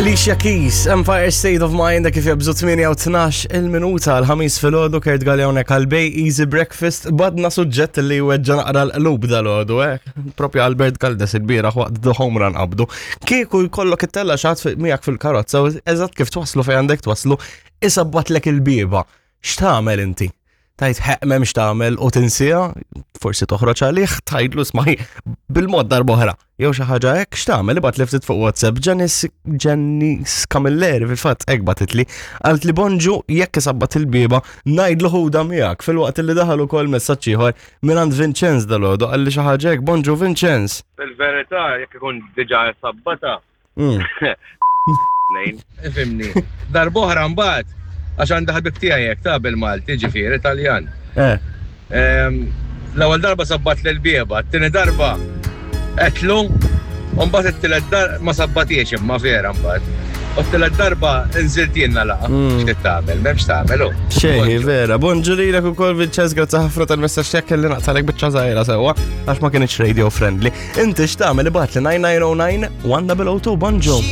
Alicia Keys, Empire State of Mind, kif jabżu 8:12 il-minuta l-ħamis fil-ħodu Kert Galjawnek għal-bej Easy Breakfast badna suġġett li weġġa naqra l-qlub dal-ħodu, propju Albert Caldes il-biraħ waqt the home run qabdu. Kieku jkollok it-tella xaħat miegħek fil-karozza, eżatt kif twaslu fejn għandek twaslu, isabbatlek il-bieba. X'tagħmel inti? Tajt m'hemmx tagħmel u tinsija, forsi toħroġ għalih, tgħidlu smaj bil-mod darb'oħra. Jew xi ħaġa hekk x'tagħmel ibgħat li ftit fuq WhatsApp. Janice Camilleri fil-fatt hekk batitli qalt li bonġu jekk isabbat il-bieba ngħidlu ħuda miegħek fil-waqt li daħal ukoll messaġġ ieħor minn għand Vincenz dalgħodu qal li xi ħaġa hekk bonġu Vincenz. Fil-verità jekk ikun diġà sabbata. Nejn, ifhimni. Darb'oħra mbagħad għax għandha ħabib tiegħi hekk ta' bil-Malti ġifieri Italjan. L-ewwel darba sabbat l-bieba, t-tieni darba qetlu, u mbagħad it-tielet darba ma sabbatiex imma vera mbagħad. U t-tielet darba inżilt jien nalaqa. X'qed tagħmel, m'hemmx tagħmel hu. Xejn vera, bonġu lilek ukoll Vincenz grazzi ħafna tal-messaġġ tiegħek kelli naqtalek biċċa żgħira sewwa għax ma kienx radio friendly. Inti x'tagħmel ibgħat li 9909 1002 bonġu.